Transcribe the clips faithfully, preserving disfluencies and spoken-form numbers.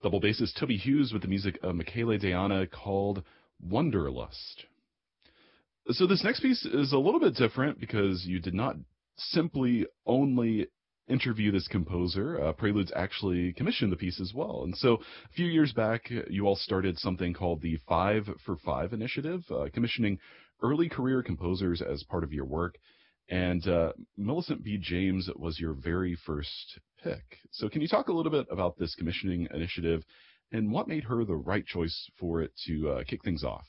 Double bassist Toby Hughes with the music of Michele Diana called Wonderlust. So this next piece is a little bit different because you did not simply only interview this composer. Uh, Preludes actually commissioned the piece as well. And so a few years back, you all started something called the Five for Five initiative, uh, commissioning early career composers as part of your work. And uh, Millicent B. James was your very first pick. So can you talk a little bit about this commissioning initiative and what made her the right choice for it to uh, kick things off?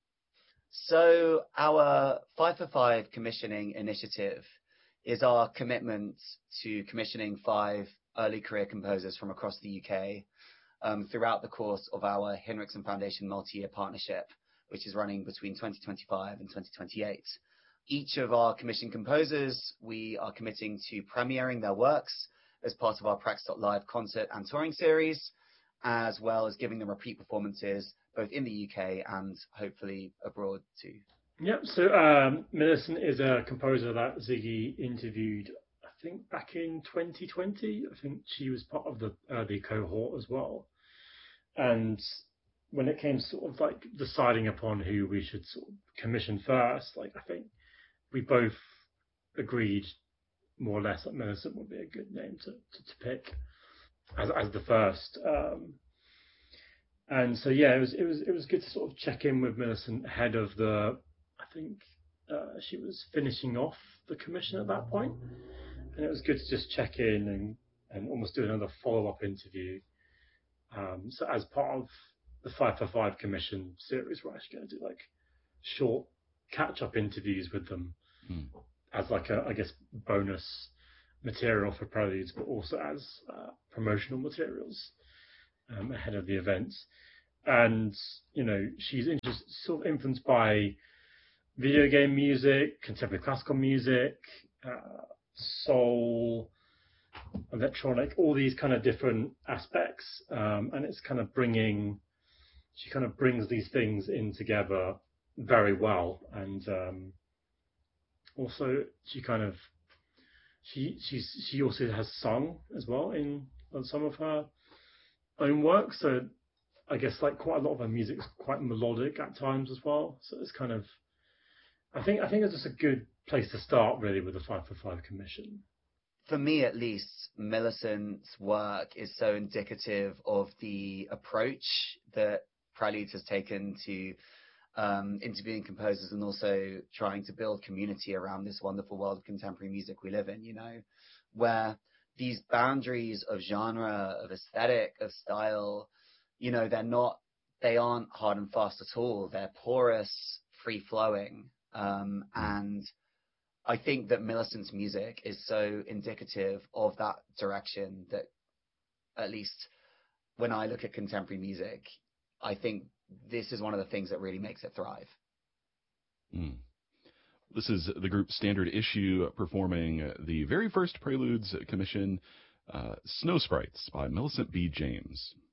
So our Five for Five commissioning initiative is our commitment to commissioning five early career composers from across the U K um, throughout the course of our Hinrichsen Foundation multi-year partnership, which is running between twenty twenty-five and twenty twenty-eight. Each of our commissioned composers, we are committing to premiering their works as part of our Prax.Live concert and touring series, as well as giving them repeat performances both in the U K and hopefully abroad too. Yep, so um, Millicent is a composer that Ziggy interviewed, I think, back in twenty twenty. I think she was part of the early cohort as well. And when it came sort of like deciding upon who we should sort of commission first, like I think we both agreed more or less that Millicent would be a good name to, to, to pick as as the first. Um, and so yeah, it was it was it was good to sort of check in with Millicent ahead of the. I think uh, she was finishing off the commission at that point, and it was good to just check in and and almost do another follow up interview. Um, so as part of the Five for Five commission series, we're actually going to do like short catch up interviews with them. Mm. As like a, I guess, bonus material for Preludes, but also as uh, promotional materials um, ahead of the events. And, you know, she's interest, sort of influenced by video game music, contemporary classical music, uh, soul, electronic, all these kind of different aspects. Um, and it's kind of bringing, she kind of brings these things in together very well. And, um, also, she kind of she she's she also has sung as well in on some of her own work. So I guess like quite a lot of her music is quite melodic at times as well. So it's kind of I think I think it's just a good place to start really with the Five for Five commission. For me, at least, Millicent's work is so indicative of the approach that Preludes has taken to Um, interviewing composers and also trying to build community around this wonderful world of contemporary music we live in, you know, where these boundaries of genre, of aesthetic, of style, you know, they're not, they aren't hard and fast at all. They're porous, free flowing. Um, and I think that Millicent's music is so indicative of that direction that, at least when I look at contemporary music, I think this is one of the things that really makes it thrive. Mm. This is the group Standard Issue performing the very first Preludes commission, uh, Snow Sprites by Millicent B. James.